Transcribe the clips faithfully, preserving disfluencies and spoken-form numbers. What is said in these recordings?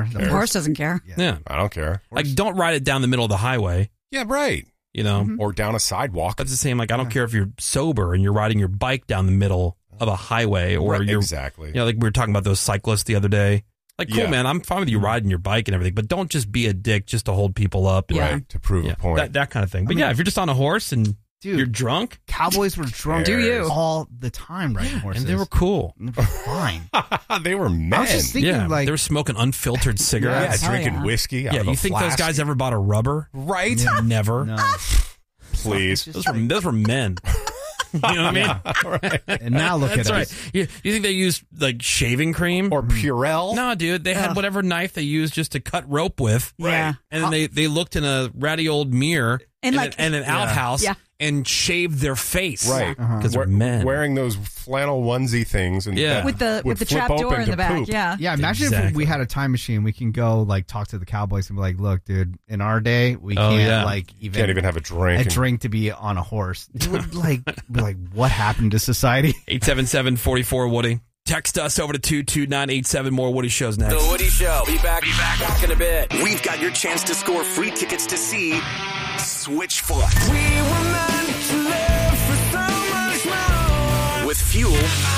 The horse doesn't care. Yeah. yeah. I don't care. Like, don't ride it down the middle of the highway. Yeah, right. You know? Mm-hmm. Or down a sidewalk. That's the same. Like, I don't yeah. care if you're sober and you're riding your bike down the middle of a highway or right, you're. Exactly. You know, like we were talking about those cyclists the other day. Like, cool, yeah. man. I'm fine with you riding your bike and everything, but don't just be a dick just to hold people up. And, right. Yeah. To prove yeah, a point. That, that kind of thing. But I mean, yeah, if you're just on a horse and Dude, you're drunk. Cowboys were drunk Do you? all the time riding horses. And they were cool. And they were fine. They were men. I was just thinking, yeah, like, they were smoking unfiltered cigarettes. Yeah, drinking yeah. whiskey out Yeah, of you a think flask. those guys ever bought a rubber? Right? Yeah. Never. No. Please. Those were, those were men. You know what I mean? Yeah. Right. And now look That's at right. us. You, you think they used like shaving cream or Purell? No, dude. They had Ugh. whatever knife they used just to cut rope with. Yeah. And then they, they looked in a ratty old mirror And and, like- an, and an Yeah. outhouse Yeah. and shaved their face. Right. Because Uh-huh. they're men. Wearing those flannel onesie things. And Yeah. that With the would with the flip trap door open in to the back. poop. Yeah. Yeah, imagine Exactly. if we had a time machine. We can go like talk to the Cowboys and be like, "Look, dude, in our day, we Oh, can't yeah. like even Can't even have a drink. a and- drink to be on a horse." It would like be like, what happened to society? eight seven seven, four four, Woody. Text us over to two two nine eight seven. More Woody Shows next. The Woody Show. Be back, be back, back in a bit. We've got your chance to score free tickets to see Switchfoot. We were meant to live for so much more. With Fuel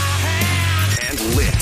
and Lit.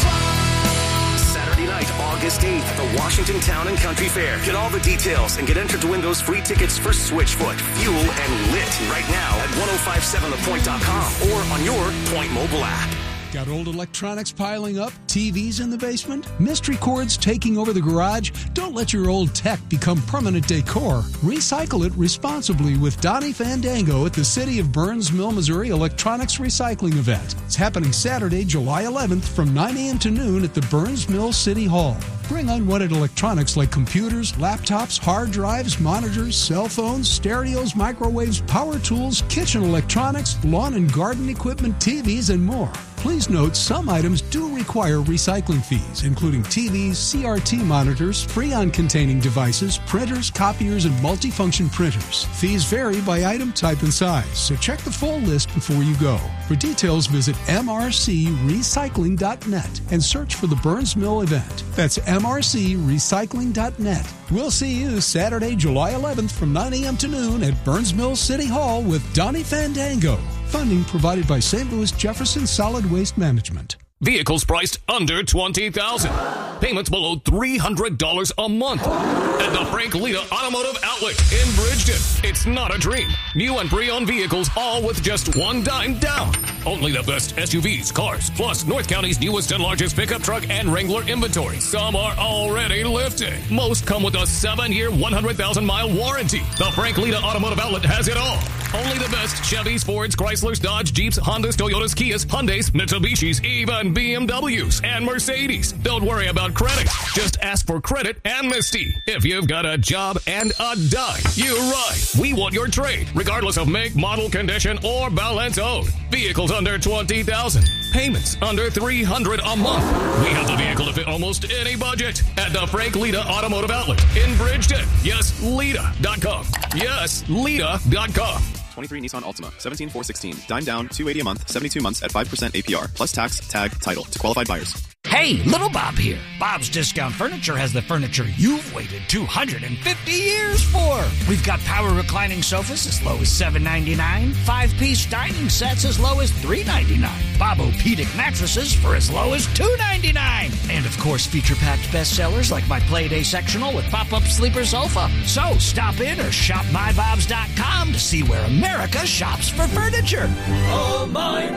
Saturday night, August eighth at the Washington Town and Country Fair. Get all the details and get entered to win those free tickets for Switchfoot, Fuel, and Lit right now at ten fifty-seven the point dot com or on your Point mobile app. Got old electronics piling up? T Vs in the basement? Mystery cords taking over the garage? Don't let your old tech become permanent decor. Recycle it responsibly with Donnie Fandango at the City of Burns Mill, Missouri Electronics Recycling Event. It's happening Saturday, July eleventh from nine a.m. to noon at the Burns Mill City Hall. Bring unwanted electronics like computers, laptops, hard drives, monitors, cell phones, stereos, microwaves, power tools, kitchen electronics, lawn and garden equipment, T Vs, and more. Please note some items do require recycling fees, including T Vs, C R T monitors, Freon-containing devices, printers, copiers, and multifunction printers. Fees vary by item type and size, so check the full list before you go. For details, visit m r c recycling dot net and search for the Burns Mill event. That's m r c recycling dot net. We'll see you Saturday, July eleventh from nine a.m. to noon at Burns Mill City Hall with Donnie Fandango. Funding provided by Saint Louis Jefferson Solid Waste Management. Vehicles priced under twenty thousand dollars. Payments below three hundred dollars a month. At the Frank Lita Automotive Outlet in Bridgeton. It's not a dream. New and pre-owned vehicles, all with just one dime down. Only the best S U Vs, cars, plus North County's newest and largest pickup truck and Wrangler inventory. Some are already lifted. Most come with a seven-year, one hundred thousand mile warranty. The Frank Lita Automotive Outlet has it all. Only the best Chevys, Fords, Chryslers, Dodge, Jeeps, Hondas, Toyotas, Kias, Hyundais, Mitsubishis, even B M Ws and Mercedes. Don't worry about credit. Just ask for credit amnesty. If you've got a job and a dime, you're right. We want your trade, regardless of make, model, condition, or balance owed. Vehicles under twenty thousand dollars. Payments under three hundred dollars a month. We have the vehicle to fit almost any budget at the Frank Lita Automotive Outlet in Bridgeton. Yes, Lita dot com. Yes, Lita dot com. twenty-three Nissan Altima, seventeen four sixteen. Dime down, two hundred eighty a month, seventy-two months at five percent A P R, plus tax, tag, title to qualified buyers. Hey, Little Bob here. Bob's Discount Furniture has the furniture you've waited two hundred fifty years for. We've got power reclining sofas as low as seven ninety-nine, five-piece dining sets as low as three ninety-nine, Bob-O-Pedic mattresses for as low as two ninety-nine, and of course feature-packed bestsellers like my Playday sectional with pop-up sleeper sofa. So stop in or shop my bobs dot com to see where America shops for furniture. Oh, my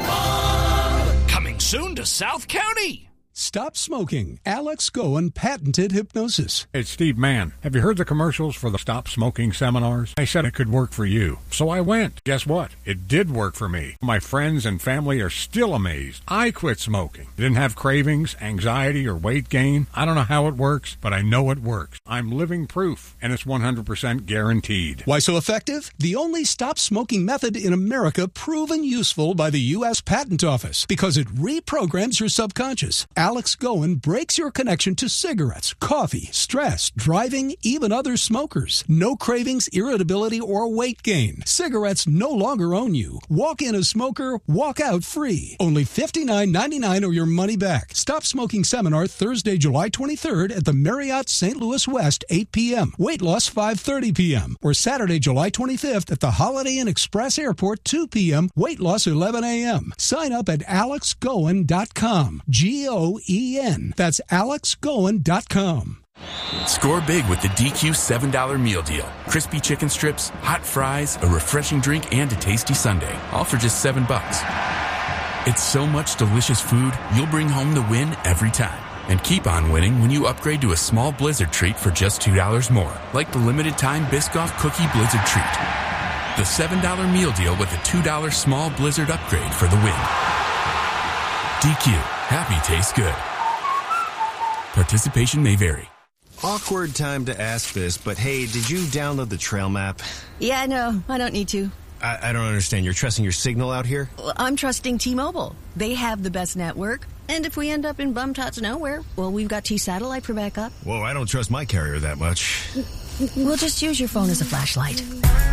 Bob! Coming soon to South County. Stop smoking. Alex Goen patented hypnosis. It's Steve Mann. Have you heard the commercials for the Stop Smoking seminars? I said it could work for you. So I went. Guess what? It did work for me. My friends and family are still amazed. I quit smoking. Didn't have cravings, anxiety, or weight gain. I don't know how it works, but I know it works. I'm living proof, and it's one hundred percent guaranteed. Why so effective? The only stop smoking method in America proven useful by the U S Patent Office because it reprograms your subconscious. Alex Goen breaks your connection to cigarettes, coffee, stress, driving, even other smokers. No cravings, irritability, or weight gain. Cigarettes no longer own you. Walk in a smoker, walk out free. Only fifty-nine ninety-nine or your money back. Stop Smoking Seminar Thursday, July twenty-third at the Marriott Saint Louis West, eight p.m. Weight loss, five thirty p.m. Or Saturday, July twenty-fifth at the Holiday Inn Express Airport, two p.m. Weight loss, eleven a.m. Sign up at alex goen dot com. G O E N. That's alex goen dot com. Score big with the D Q seven dollar meal deal. Crispy chicken strips, hot fries, a refreshing drink, and a tasty sundae. All for just seven bucks. It's so much delicious food, you'll bring home the win every time. And keep on winning when you upgrade to a small Blizzard treat for just two dollars more. Like the limited time Biscoff Cookie Blizzard treat. The seven dollar meal deal with a two dollar small Blizzard upgrade for the win. D Q. Happy tastes good. Participation may vary. Awkward time to ask this, but hey, did you download the trail map? Yeah, no, I don't need to. I, I don't understand. You're trusting your signal out here? Well, I'm trusting T-Mobile. They have the best network. And if we end up in bum-tots nowhere, well, we've got T-Satellite for backup. Whoa, I don't trust my carrier that much. We'll just use your phone as a flashlight.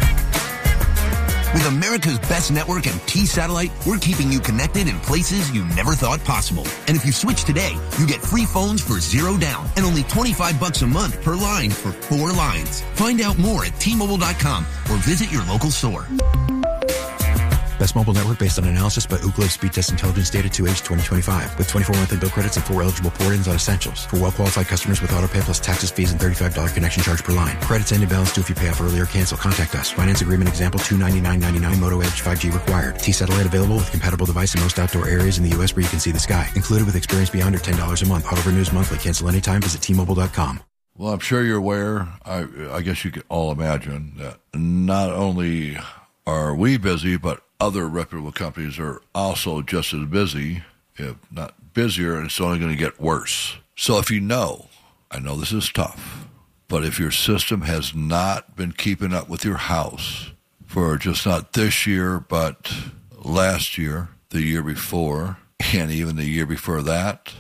With America's best network and T-Satellite, we're keeping you connected in places you never thought possible. And if you switch today, you get free phones for zero down and only twenty-five bucks a month per line for four lines. Find out more at T Mobile dot com or visit your local store. Best mobile network based on analysis by Ookla Speed Test Intelligence Data two H twenty twenty-five with twenty-four monthly bill credits and four eligible port-ins on Essentials. For well-qualified customers with autopay plus taxes, fees, and thirty-five dollars connection charge per line. Credits end and balance due if you pay off early or cancel. Contact us. Finance agreement example two ninety-nine ninety-nine. Moto Edge five G required. T-Satellite available with compatible device in most outdoor areas in the U S where you can see the sky. Included with experience beyond or ten dollars a month. Auto renews monthly. Cancel anytime. Visit T Mobile dot com. Well, I'm sure you're aware, I, I guess you can all imagine, that not only are we busy, but other reputable companies are also just as busy, if not busier, and it's only going to get worse. So if you know, I know this is tough, but if your system has not been keeping up with your house for just not this year, but last year, the year before, and even the year before that,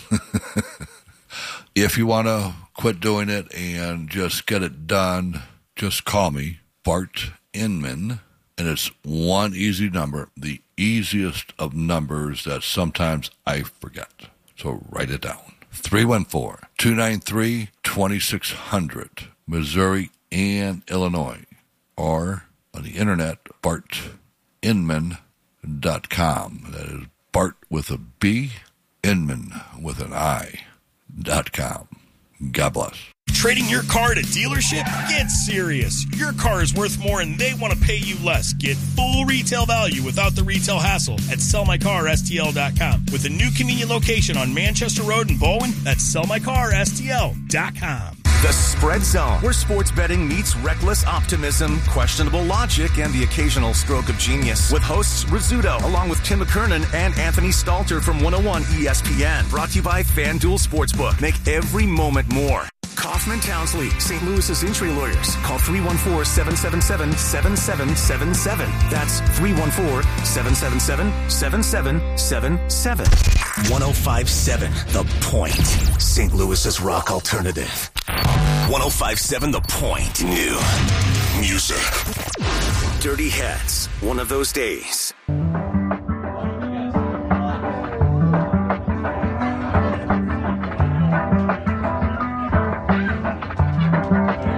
if you want to quit doing it and just get it done, just call me, Bart Inman. And it's one easy number, the easiest of numbers that sometimes I forget. So write it down. three one four, two nine three, two six zero zero, Missouri and Illinois. Or on the internet, bart inman dot com. That is Bart with a B, Inman with an I, dot com. God bless. Trading your car at a dealership? Get serious. Your car is worth more and they want to pay you less. Get full retail value without the retail hassle at sell my car S T L dot com. With a new convenient location on Manchester Road in Bowen, that's sell my car S T L dot com. The Spread Zone, where sports betting meets reckless optimism, questionable logic, and the occasional stroke of genius. With hosts Rizzuto, along with Tim McKernan and Anthony Stalter from one oh one E S P N. Brought to you by FanDuel Sportsbook. Make every moment more. Kaufman Townsley, Saint Louis's injury lawyers. Call three one four, seven seven seven, seven seven seven seven. That's three one four, seven seven seven, seven seven seven seven. one oh five point seven The Point. Saint Louis's rock alternative. one oh five point seven The Point. New music. Dirty Heads. One of those days.